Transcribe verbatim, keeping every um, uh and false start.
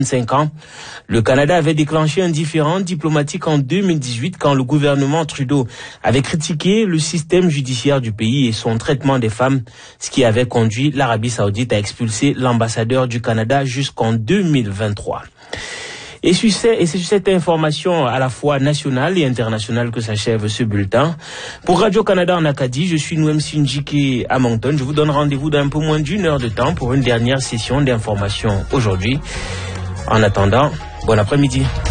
cinq ans. Le Canada avait déclenché un différend diplomatique en deux mille dix-huit quand le gouvernement Trudeau avait critiqué le système judiciaire du pays et son traitement des femmes, ce qui avait conduit l'Arabie Saoudite à expulser l'ambassadeur du Canada jusqu'en deux mille vingt-trois. Et c'est sur cette information à la fois nationale et internationale que s'achève ce bulletin. Pour Radio-Canada en Acadie, je suis Nouem Sinjike à Moncton. Je vous donne rendez-vous dans un peu moins d'une heure de temps pour une dernière session d'information aujourd'hui. En attendant, bon après-midi.